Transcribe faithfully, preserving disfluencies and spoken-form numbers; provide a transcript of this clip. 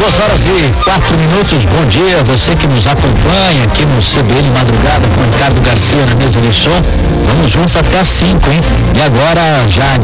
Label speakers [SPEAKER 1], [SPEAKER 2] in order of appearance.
[SPEAKER 1] Duas horas e quatro minutos, bom dia, você que nos acompanha aqui no C B N Madrugada com o Ricardo Garcia na mesa de som. Vamos juntos até às cinco, hein? E agora, já